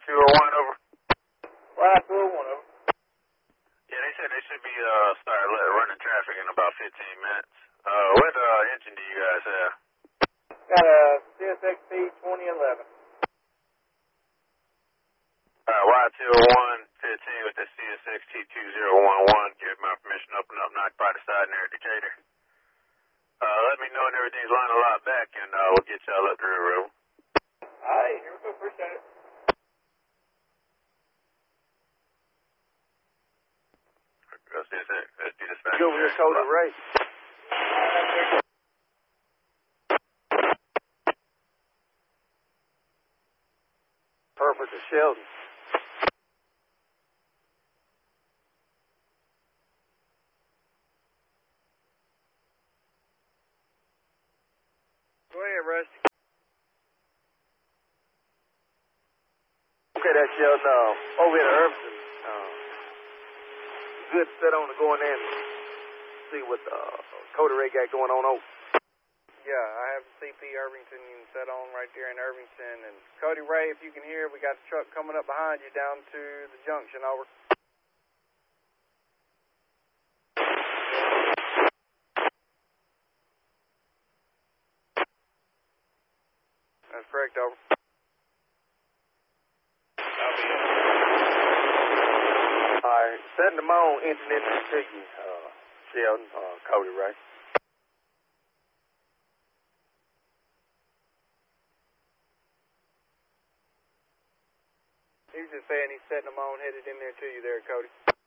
Y201 over. Y201 over. Yeah, they said they should be running traffic in about 15 minutes. What engine do you guys have? Got a CSXP 2011. Y201 15 with the CSXT 2011. Give my permission to open up, knock by the side near Decatur. Let me know when everything's lined a lot back, and we'll get y'all up the railroad. Alright, here we go. Appreciate it. Let's do this back. Go with Cody Ray. Perfect to Sheldon. Go ahead, Rusty. Okay, that's Sheldon over here at Irvington. Good set on to go in there and see what Cody Ray got going on over. Yeah, I have CP Irvington set on right there in Irvington. And Cody Ray, if you can hear, we got the truck coming up behind you down to the junction, over. That's correct, over. Alright, setting them on, incident to you, Sheldon, Cody Ray. He was just saying he's setting them on, headed in there to you there, Cody.